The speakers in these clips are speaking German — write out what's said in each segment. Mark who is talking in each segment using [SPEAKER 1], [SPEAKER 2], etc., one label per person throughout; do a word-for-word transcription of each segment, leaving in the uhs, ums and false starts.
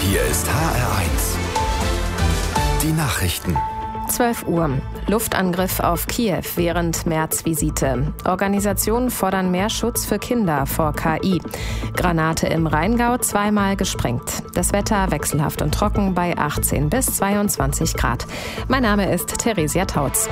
[SPEAKER 1] Hier ist H R eins. Die Nachrichten.
[SPEAKER 2] zwölf Uhr. Luftangriff auf Kiew während März-Visite. Organisationen fordern mehr Schutz für Kinder vor K I. Granate im Rheingau zweimal gesprengt. Das Wetter wechselhaft und trocken bei achtzehn bis zweiundzwanzig Grad. Mein Name ist Theresia Tautz.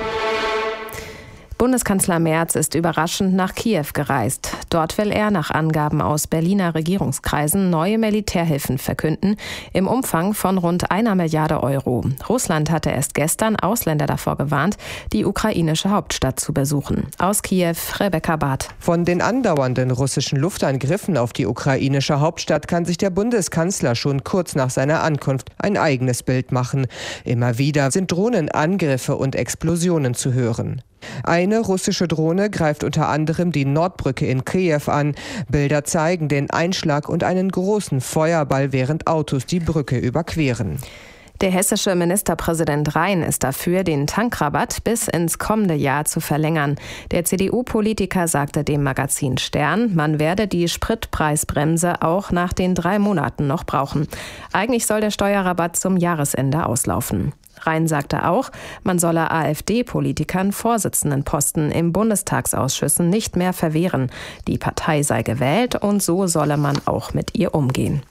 [SPEAKER 2] Bundeskanzler Merz ist überraschend nach Kiew gereist. Dort will er nach Angaben aus Berliner Regierungskreisen neue Militärhilfen verkünden, im Umfang von rund einer Milliarde Euro. Russland hatte erst gestern Ausländer davor gewarnt, die ukrainische Hauptstadt zu besuchen. Aus Kiew, Rebecca Barth.
[SPEAKER 3] Von den andauernden russischen Luftangriffen auf die ukrainische Hauptstadt kann sich der Bundeskanzler schon kurz nach seiner Ankunft ein eigenes Bild machen. Immer wieder sind Drohnenangriffe und Explosionen zu hören. Eine russische Drohne greift unter anderem die Nordbrücke in Kiew an. Bilder zeigen den Einschlag und einen großen Feuerball, während Autos die Brücke überqueren.
[SPEAKER 2] Der hessische Ministerpräsident Rhein ist dafür, den Tankrabatt bis ins kommende Jahr zu verlängern. Der C D U-Politiker sagte dem Magazin Stern, man werde die Spritpreisbremse auch nach den drei Monaten noch brauchen. Eigentlich soll der Steuerrabatt zum Jahresende auslaufen. Rhein sagte auch, man solle AfD-Politikern Vorsitzendenposten im Bundestagsausschüssen nicht mehr verwehren. Die Partei sei gewählt und so solle man auch mit ihr umgehen.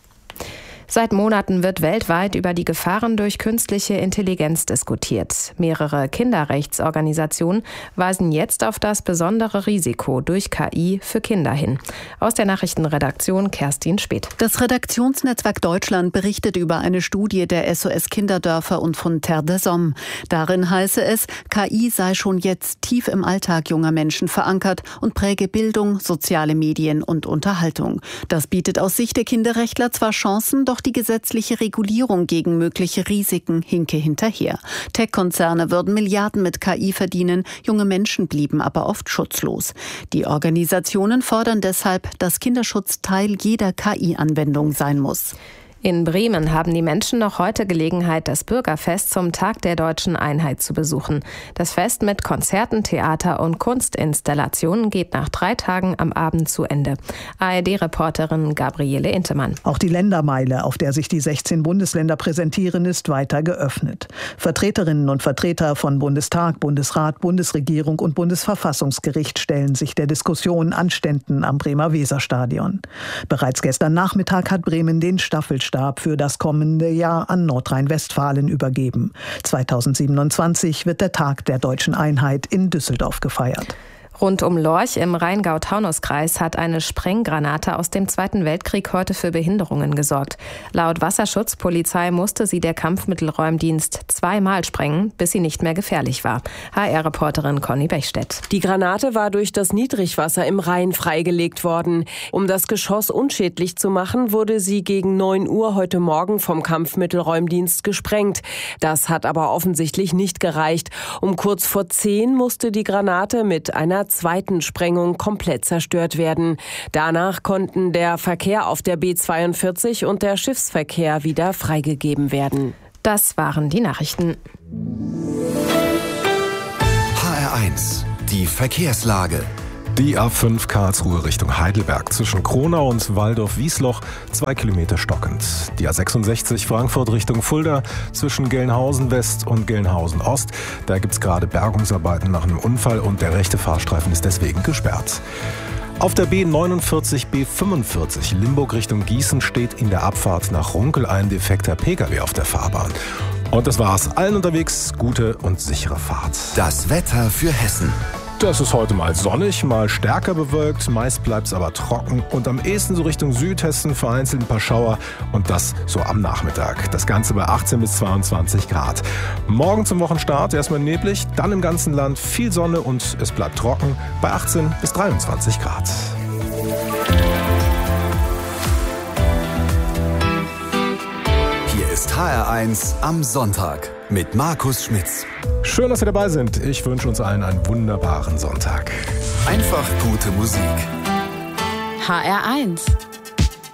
[SPEAKER 2] Seit Monaten wird weltweit über die Gefahren durch künstliche Intelligenz diskutiert. Mehrere Kinderrechtsorganisationen weisen jetzt auf das besondere Risiko durch K I für Kinder hin. Aus der Nachrichtenredaktion Kerstin Speth.
[SPEAKER 4] Das Redaktionsnetzwerk Deutschland berichtet über eine Studie der S O S Kinderdörfer und von Terre des Hommes. Darin heiße es, K I sei schon jetzt tief im Alltag junger Menschen verankert und präge Bildung, soziale Medien und Unterhaltung. Das bietet aus Sicht der Kinderrechtler zwar Chancen, doch die gesetzliche Regulierung gegen mögliche Risiken hinke hinterher. Tech-Konzerne würden Milliarden mit K I verdienen, junge Menschen blieben aber oft schutzlos. Die Organisationen fordern deshalb, dass Kinderschutz Teil jeder K I-Anwendung sein muss.
[SPEAKER 2] In Bremen haben die Menschen noch heute Gelegenheit, das Bürgerfest zum Tag der Deutschen Einheit zu besuchen. Das Fest mit Konzerten, Theater und Kunstinstallationen geht nach drei Tagen am Abend zu Ende. A R D-Reporterin Gabriele Intemann.
[SPEAKER 5] Auch die Ländermeile, auf der sich die sechzehn Bundesländer präsentieren, ist weiter geöffnet. Vertreterinnen und Vertreter von Bundestag, Bundesrat, Bundesregierung und Bundesverfassungsgericht stellen sich der Diskussion an Ständen am Bremer Weserstadion. Bereits gestern Nachmittag hat Bremen den Staffelstab für das kommende Jahr an Nordrhein-Westfalen übergeben. zweitausendsiebenundzwanzig wird der Tag der Deutschen Einheit in Düsseldorf gefeiert.
[SPEAKER 2] Rund um Lorch im Rheingau-Taunus-Kreis hat eine Sprenggranate aus dem Zweiten Weltkrieg heute für Behinderungen gesorgt. Laut Wasserschutzpolizei musste sie der Kampfmittelräumdienst zweimal sprengen, bis sie nicht mehr gefährlich war. H R-Reporterin Conny Bechstedt.
[SPEAKER 6] Die Granate war durch das Niedrigwasser im Rhein freigelegt worden. Um das Geschoss unschädlich zu machen, wurde sie gegen neun Uhr heute Morgen vom Kampfmittelräumdienst gesprengt. Das hat aber offensichtlich nicht gereicht. Um kurz vor zehn musste die Granate mit einer zweiten Sprengung komplett zerstört werden. Danach konnten der Verkehr auf der B zweiundvierzig und der Schiffsverkehr wieder freigegeben werden.
[SPEAKER 2] Das waren die Nachrichten.
[SPEAKER 1] H R eins, die Verkehrslage.
[SPEAKER 7] Die A fünf Karlsruhe Richtung Heidelberg zwischen Kronau und Waldorf-Wiesloch zwei Kilometer stockend. Die A sechsundsechzig Frankfurt Richtung Fulda zwischen Gelnhausen West und Gelnhausen Ost. Da gibt es gerade Bergungsarbeiten nach einem Unfall und der rechte Fahrstreifen ist deswegen gesperrt. Auf der B neunundvierzig B fünfundvierzig Limburg Richtung Gießen steht in der Abfahrt nach Runkel ein defekter Pkw auf der Fahrbahn. Und das war's. Allen unterwegs gute und sichere Fahrt.
[SPEAKER 1] Das Wetter für Hessen.
[SPEAKER 7] Das ist heute mal sonnig, mal stärker bewölkt, meist bleibt es aber trocken und am ehesten so Richtung Südhessen vereinzelt ein paar Schauer und das so am Nachmittag. Das Ganze bei achtzehn bis zweiundzwanzig Grad. Morgen zum Wochenstart erstmal neblig, dann im ganzen Land viel Sonne und es bleibt trocken bei achtzehn bis dreiundzwanzig Grad.
[SPEAKER 1] Hier ist H R eins am Sonntag mit Markus Schmitz.
[SPEAKER 7] Schön, dass Sie dabei sind. Ich wünsche uns allen einen wunderbaren Sonntag.
[SPEAKER 1] Einfach gute Musik.
[SPEAKER 8] H R eins